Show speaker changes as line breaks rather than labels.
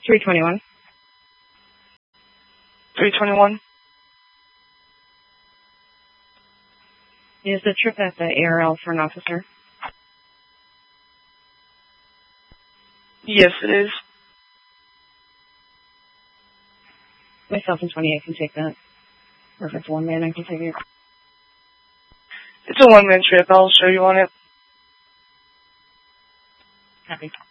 321.
321.
Is the trip at the ARL for an officer?
Yes, it is.
Myself and 28 can take that. Or if it's one man, I can take it.
It's a one-man trip. I'll show you on it.
Copy.